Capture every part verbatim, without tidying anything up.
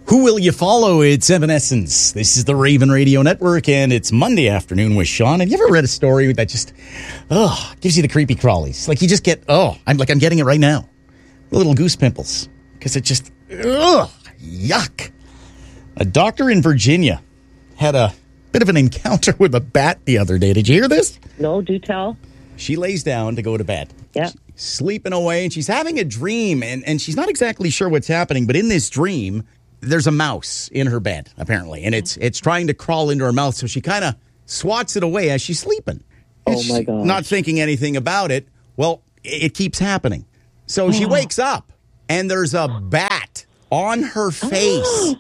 Who will you follow? It's Evanescence. This is the Raven Radio Network, and it's Monday afternoon with Sean. Have you ever read a story that just, oh, gives you the creepy crawlies? Like you just get, oh, I'm like I'm getting it right now, little goose pimples, because it just, ugh, yuck. A doctor in Virginia had a bit of an encounter with a bat the other day. Did you hear this? No, do tell. She lays down to go to bed. Yeah. She's sleeping away, and she's having a dream, and, and she's not exactly sure what's happening, but in this dream, there's a mouse in her bed, apparently, and it's it's trying to crawl into her mouth, so she kind of swats it away as she's sleeping. Oh, my God. Not thinking anything about it. Well, it, it keeps happening. So she wakes up, and there's a bat on her face.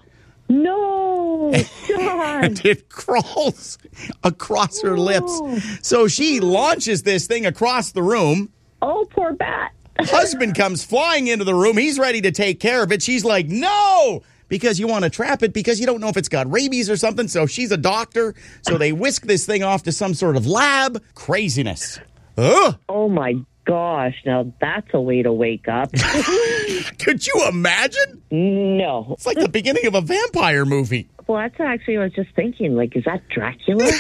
No, John. And it crawls across her No. lips. So she launches this thing across the room. Oh, poor bat. Husband comes flying into the room. He's ready to take care of it. She's like, no, because you want to trap it because you don't know if it's got rabies or something. So she's a doctor. So they whisk this thing off to some sort of lab. Craziness. Ugh. Oh, my gosh. Now, that's a way to wake up. Could you imagine? No. It's like the beginning of a vampire movie. Well, that's actually what I was just thinking. Like, is that Dracula?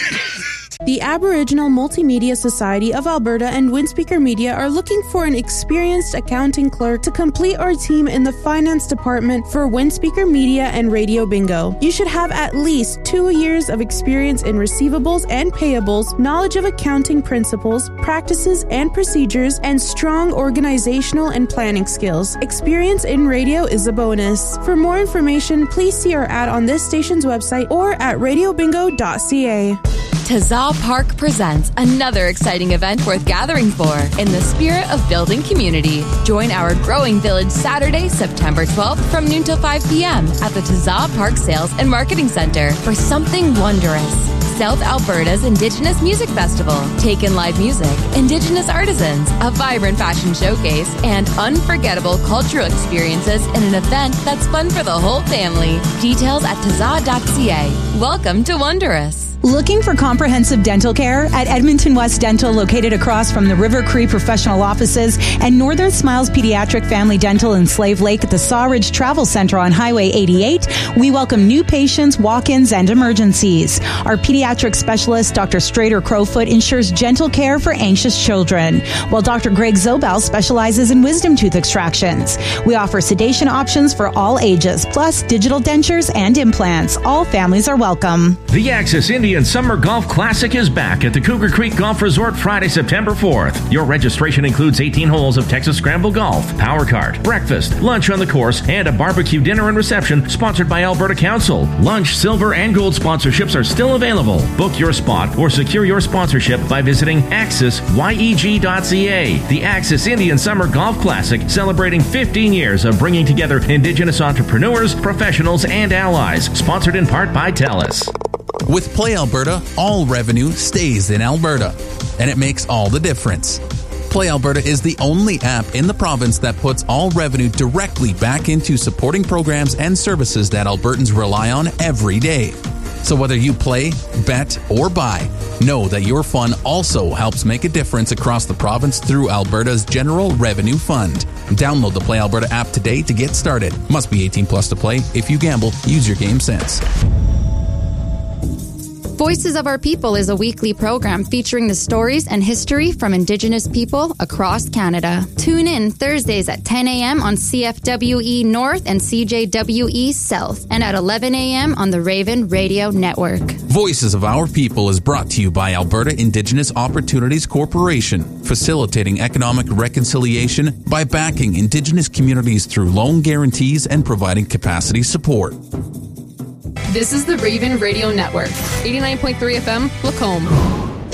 The Aboriginal Multimedia Society of Alberta and Windspeaker Media are looking for an experienced accounting clerk to complete our team in the finance department for Windspeaker Media and Radio Bingo. You should have at least two years of experience in receivables and payables, knowledge of accounting principles, practices and procedures, and strong organizational and planning skills. Experience in radio is a bonus. For more information, please see our ad on this station's website or at radio bingo dot c a. Tazza Park presents another exciting event worth gathering for in the spirit of building community. Join our growing village Saturday, September twelfth from noon till five p.m. at the Tazza Park Sales and Marketing Center for something wondrous. South Alberta's Indigenous Music Festival, Take In Live Music, Indigenous Artisans, a vibrant fashion showcase, and unforgettable cultural experiences in an event that's fun for the whole family. Details at tazza dot c a. Welcome to Wondrous. Looking for comprehensive dental care? At Edmonton West Dental, located across from the River Cree Professional Offices and Northern Smiles Pediatric Family Dental in Slave Lake at the Sawridge Travel Center on Highway eighty-eight, we welcome new patients, walk-ins, and emergencies. Our pediatric specialist, Doctor Strader Crowfoot, ensures gentle care for anxious children, while Doctor Greg Zobel specializes in wisdom tooth extractions. We offer sedation options for all ages, plus digital dentures and implants. All families are welcome. The Axis Indian Summer Golf Classic is back at the Cougar Creek Golf Resort Friday, September fourth. Your registration includes eighteen holes of Texas Scramble Golf, power cart, breakfast, lunch on the course, and a barbecue dinner and reception sponsored by Alberta Council. Lunch, silver, and gold sponsorships are still available. Book your spot or secure your sponsorship by visiting axis yeg dot c a. The Axis Indian Summer Golf Classic, celebrating fifteen years of bringing together Indigenous entrepreneurs, professionals, and allies. Sponsored in part by TELUS. With Play Alberta, all revenue stays in Alberta, and it makes all the difference. Play Alberta is the only app in the province that puts all revenue directly back into supporting programs and services that Albertans rely on every day. So whether you play, bet, or buy, know that your fun also helps make a difference across the province through Alberta's General Revenue Fund. Download the Play Alberta app today to get started. Must be eighteen plus to play. If you gamble, use your game sense. Voices of Our People is a weekly program featuring the stories and history from Indigenous people across Canada. Tune in Thursdays at ten a.m. on C F W E North and C J W E South, and at eleven a.m. on the Raven Radio Network. Voices of Our People is brought to you by Alberta Indigenous Opportunities Corporation, facilitating economic reconciliation by backing Indigenous communities through loan guarantees and providing capacity support. This is the Raven Radio Network, eighty-nine point three F M, Lacombe.